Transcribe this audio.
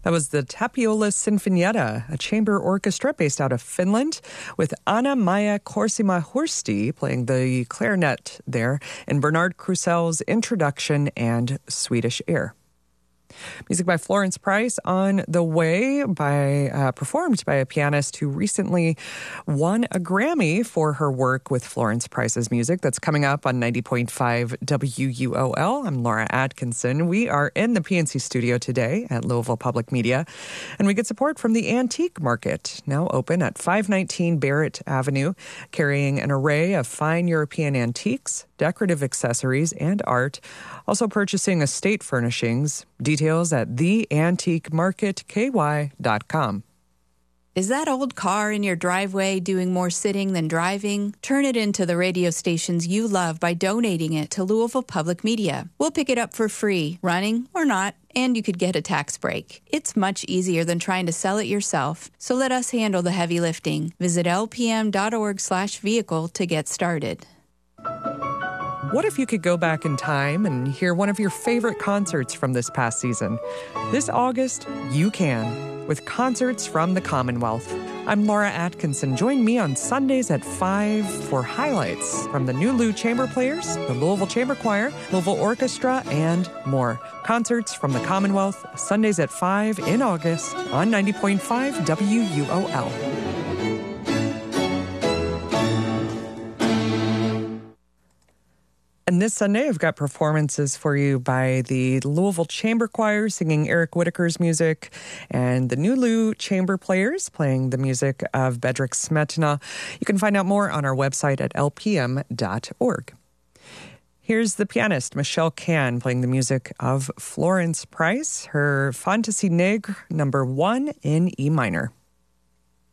That was the Tapiola Sinfonietta, a chamber orchestra based out of Finland, with Anna-Maja Korsima-Hursti playing the clarinet there, and Bernard Krusell's Introduction and Swedish Air. Music by Florence Price on the way, performed by a pianist who recently won a Grammy for her work with Florence Price's music. That's coming up on 90.5 WUOL. I'm Laura Atkinson. We are in the PNC studio today at Louisville Public Media, and we get support from the Antique Market, now open at 519 Barrett Avenue, carrying an array of fine European antiques, decorative accessories, and art. Also purchasing estate furnishings. Details at theantiquemarketky.com. Is that old car in your driveway doing more sitting than driving? Turn it into the radio stations you love by donating it to Louisville Public Media. We'll pick it up for free, running or not, and you could get a tax break. It's much easier than trying to sell it yourself, so let us handle the heavy lifting. Visit lpm.org/vehicle to get started. What if you could go back in time and hear one of your favorite concerts from this past season? This August, you can, with concerts from the Commonwealth. I'm Laura Atkinson. Join me on Sundays at 5 for highlights from the New Lou Chamber Players, the Louisville Chamber Choir, Louisville Orchestra, and more. Concerts from the Commonwealth, Sundays at 5 in August on 90.5 WUOL. And this Sunday, I've got performances for you by the Louisville Chamber Choir singing Eric Whitaker's music, and the New Lou Chamber Players playing the music of Bedřich Smetana. You can find out more on our website at lpm.org. Here's the pianist Michelle Can playing the music of Florence Price, her Fantaisie Nègre, number 1 in E minor.